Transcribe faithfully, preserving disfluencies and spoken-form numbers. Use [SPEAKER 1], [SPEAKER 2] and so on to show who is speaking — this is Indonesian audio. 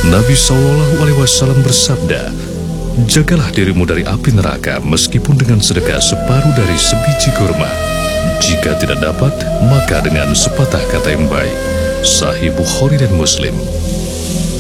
[SPEAKER 1] Nabi Shallallahu Alaihi Wasallam bersabda, "Jagalah dirimu dari api neraka meskipun dengan sedekah separuh dari sebiji kurma. Jika tidak dapat, maka dengan sepatah kata yang baik." Sahih Bukhari dan Muslim.